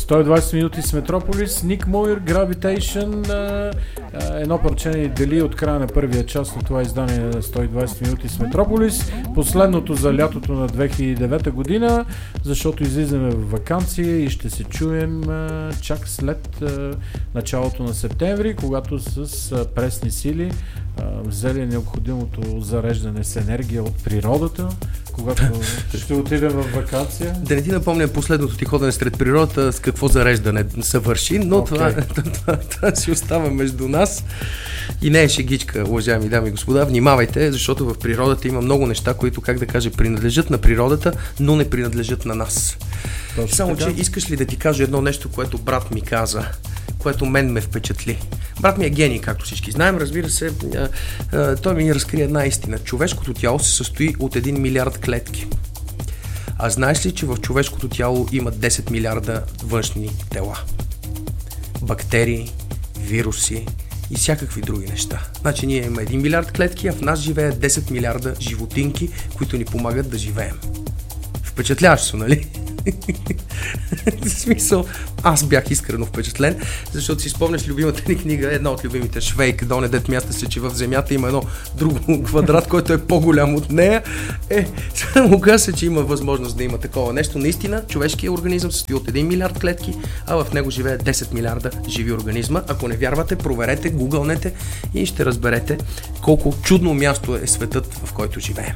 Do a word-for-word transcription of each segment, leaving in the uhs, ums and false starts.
сто и двайсет минути с Метрополис, Ник Муир, Gravitation, а, а, едно парче ни дели от края на първия част на това издание на сто и двайсет минути с Метрополис, последното за лятото на две хиляди и девета година, защото излизаме в ваканция и ще се чуем а, чак след а, началото на септември, когато с а, пресни сили а, взели необходимото зареждане с енергия от природата, когато ще отидем в вакансия. Да не ти напомня последното ти ходене сред природата с какво зареждане се върши, но okay. това, това, това, това си остава между нас и не е шегичка, уважаеми дами и господа. Внимавайте, защото в природата има много неща, които, как да кажа, принадлежат на природата, но не принадлежат на нас. Точно Само, така. Че искаш ли да ти кажа едно нещо, което брат ми каза, което мен ме впечатли. Брат ми е гений, както всички знаем. Разбира се, а, а, той ми разкри една истина. Човешкото тяло се състои от един милиард клетки. А знаеш ли, че в човешкото тяло има десет милиарда външни тела? Бактерии, вируси и всякакви други неща. Значи ние имаме един милиард клетки, а в нас живеят десет милиарда животинки, които ни помагат да живеем. Впечатляващо, нали? В смисъл, аз бях искрено впечатлен, защото си спомняш любимата ни книга, една от любимите, Швейк, Доне дет мята се, че в земята има едно друго квадрат, който е по-голям от нея. Е, само каза, че има възможност да има такова нещо. Наистина, човешкият организъм се състои от един милиард клетки, а в него живеят десет милиарда живи организма. Ако не вярвате, проверете, гугълнете и ще разберете колко чудно място е светът, в който живеем.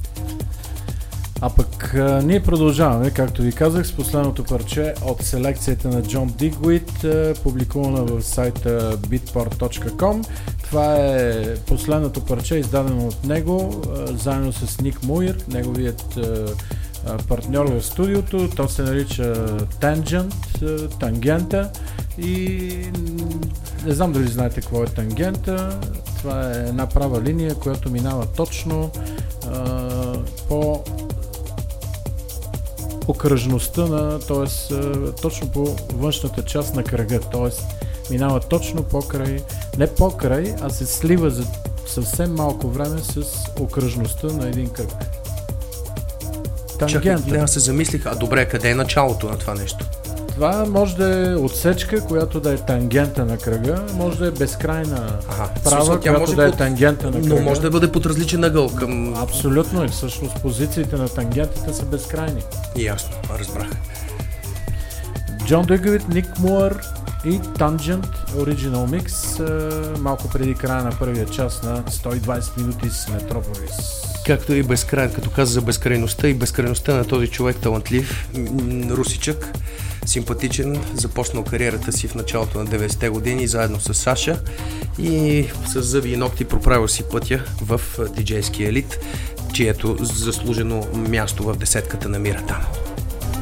А пък а, ние продължаваме, както ви казах, с последното парче от селекцията на Джон Дигуит, публикувана в сайта битпорт точка ком. Това е последното парче, издадено от него, а, заедно с Ник Муир, неговият а, партньор в студиото. То се нарича Tangent, Тангента, и не знам дали знаете какво е тангента. Това е една права линия, която минава точно а, по окръжността на, т.е. точно по външната част на кръга, т.е. минава точно покрай, не покрай, а се слива за съвсем малко време с окръжността на един кръг. Тангента. Чакай, аз се замислих, а добре, къде е началото на това нещо? Това може да е отсечка, която да е тангента на кръга, може да е безкрайна ага, права, смисъл, която да е под... тангента на кръга. Но може да бъде под различен ъгъл към... Абсолютно, и всъщност позициите на тангентите са безкрайни. Ясно, разбрах. Джон Дигуит, Ник Муир и Tangent Original Mix, малко преди края на първия час на сто и двайсет минути с Метрополис. Както и безкрай, като каза за безкрайността и безкрайността на този човек талантлив, русичък, симпатичен, започнал кариерата си в началото на деветдесетте години заедно с Саша и с зъби и ногти проправил си пътя в диджейския елит, чието заслужено място в десетката намира там.